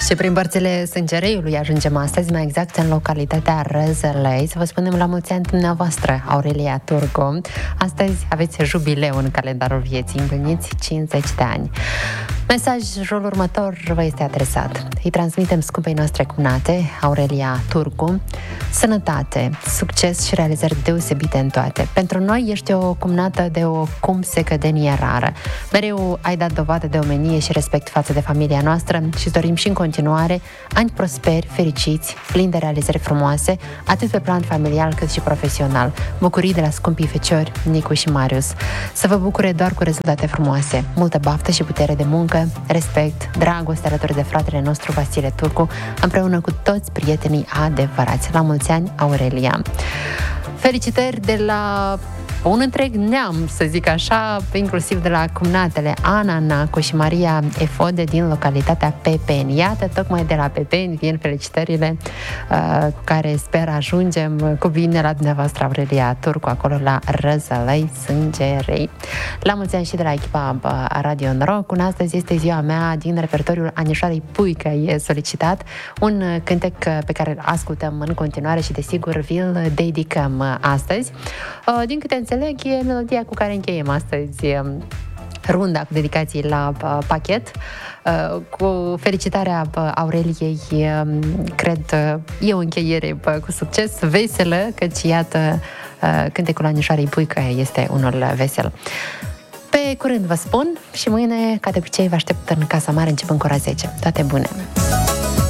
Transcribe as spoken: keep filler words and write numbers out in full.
Și prin bărțile Sângereiului ajungem astăzi, mai exact în localitatea Răzălăi, să vă spunem la mulți ani dumneavoastră, Aurelia Turcu. Astăzi aveți jubileu în calendarul vieții, împliniți cincizeci de ani. Mesajul următor vă este adresat. Îi transmitem scumpei noastre cumnate, Aurelia Turcu, sănătate, succes și realizări deosebite în toate. Pentru noi ești o cumnată de o cumsecădenie rară. Mereu ai dat dovadă de omenie și respect față de familia noastră și îți dorim și în continuare ani prosperi, fericiți, plini de realizări frumoase, atât pe plan familial cât și profesional. Bucurii de la scumpii feciori, Nicu și Marius. Să vă bucure doar cu rezultate frumoase, multă baftă și putere de muncă, respect, dragoste alături de fratele nostru Vasile Turcu, împreună cu toți prietenii adevărați. La mulți ani, Aurelia! Felicitări de la un întreg neam, să zic așa, inclusiv de la cumnatele Ana Nacu și Maria Efode din localitatea Pepeni. Iată, tocmai de la Pepeni vin felicitările uh, cu care sper ajungem cu bine la dumneavoastră, Aurelia Turcu, acolo la Răzălăi, Sângerei. La mulți ani și de la echipa a Radio Noroc. În astăzi este ziua mea din repertoriul Anișoarei Puică, e solicitat, un cântec pe care îl ascultăm în continuare și desigur vi-l dedicăm astăzi. Uh, din câte înțeleg, e melodia cu care încheiem astăzi runda cu dedicații la uh, pachet. Uh, cu felicitarea uh, Aureliei, uh, cred, uh, e o încheiere uh, cu succes, veselă, căci iată, uh, cântecul Anișoarei Puică este unul vesel. Pe curând vă spun și mâine, ca de obicei, vă aștept în Casa Mare începând cu ora zece. Toate bune!